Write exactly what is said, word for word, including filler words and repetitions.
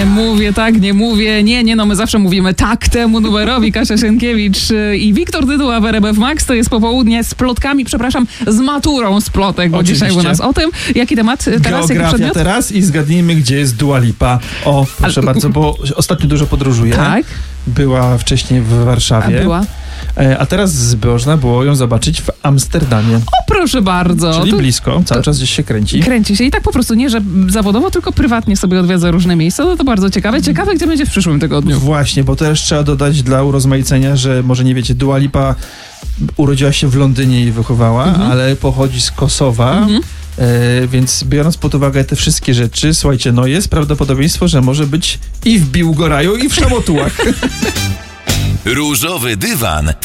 Nie mówię tak, nie mówię, nie, nie, no my zawsze mówimy tak temu numerowi. Kasia Sienkiewicz i Wiktor Dyduła w R M F Max. To jest popołudnie z plotkami, przepraszam, z maturą z plotek, bo Oczywiście. dzisiaj u nas o tym. Jaki temat teraz? Geografia Jaki przedmiot? teraz i zgadnijmy, gdzie jest Dua Lipa. O, proszę Ale- bardzo, bo ostatnio dużo podróżuje. Tak, Była wcześniej w a Warszawie. była. E, A teraz można było ją zobaczyć w Amsterdamie. O, proszę bardzo. Czyli To blisko, cały czas gdzieś się kręci. kręci się i tak po prostu nie, że zawodowo, tylko prywatnie sobie odwiedza różne miejsca. No to bardzo ciekawe. Ciekawe, gdzie będzie w przyszłym tygodniu. Właśnie, bo też trzeba dodać dla urozmaicenia, że może nie wiecie, Dua Lipa urodziła się w Londynie i wychowała, Mhm. ale pochodzi z Kosowa. Mhm. E, więc biorąc pod uwagę te wszystkie rzeczy, słuchajcie, no jest prawdopodobieństwo, że może być i w Biłgoraju, i w Szamotułach. Różowy dywan